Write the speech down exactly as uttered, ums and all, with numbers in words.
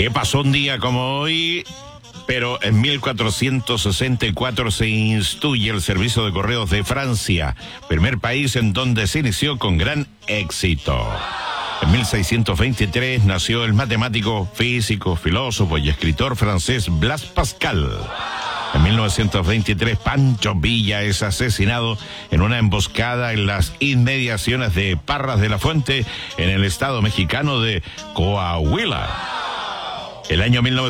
¿Qué pasó un día como hoy? Pero en mil cuatrocientos sesenta y cuatro se instituye el Servicio de Correos de Francia, primer país en donde se inició con gran éxito. En mil seiscientos veintitrés nació el matemático, físico, filósofo y escritor francés Blaise Pascal. En mil novecientos veintitrés, Pancho Villa es asesinado en una emboscada en las inmediaciones de Parras de la Fuente, en el estado mexicano de Coahuila. El año mil novecientos